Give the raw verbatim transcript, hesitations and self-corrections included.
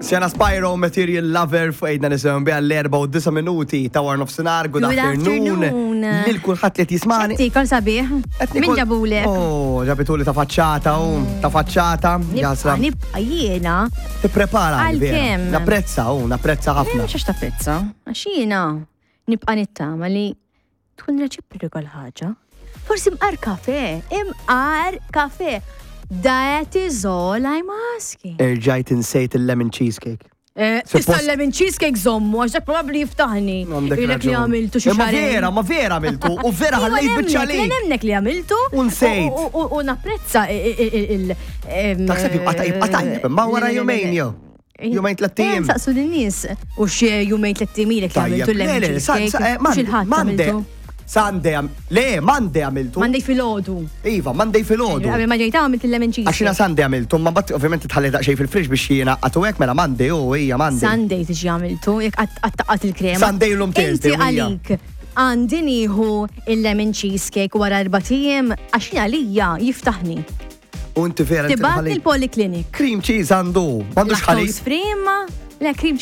Sjana Spyro Material Lover f'ejdna nisimgħu biha l-erba' u disa minuti ta' war nofsinhar, good afternoon. Lil kulħadd li jismani. Tikol sabiħ. Min ġabulek? Oh, ġabituli ta' faċċata u ta' faċċata. Nibqa' nibqa' jiena. Tipprepara Għalkemm. Napprezza u napprezza ħafna. Mhux tapprezza. Għax jiena nibqa' nittama li tkun reċiprika l-ħaġa. Forsi mqar kafe, imqar kafe. That is all I'm asking. Irġajt insejt il-lemon cheesecake. Issa l-lemon cheesecake zommu, għax dak probabli jiftaħni. Ilek li għamiltu xi Ma vera, ma vera għamiltu. U vera ħallejt biċċa li. Nemnek li għamiltu. Unsejt. U napprezza il- Taħseb jibqa' tajjeb, ma wara jumejn jew. Jumejn tlettijiem. Saqsu l-nies. U xie jumejn tlettijiem ilek li għamiltu l-lemon cheesecake. Xilħat għamiltu. Sunday, le, Monday għamiltu. Monday fil-ħodu. Iva, Monday fil-ħodu. Għabel ma ġejta għamilt il-lemon cheesecake. Għaxina Sunday għamiltu, ma bat ovvijament tħalli daqxej fil-friġ biex jiena għatu għek mela Monday, u hija Monday. Sunday tiġi għamiltu, jek għattaqqat il-krema. Sunday l-lum Thursday. Inti għalik, għandi nieħu il-lemon cheesecake wara erbatijiem, għaxina għalija jiftaħni. U inti vera. Tibat il-poliklinik. Cream cheese għandu, għandu xħalib. Lactose free, ma? Le, cream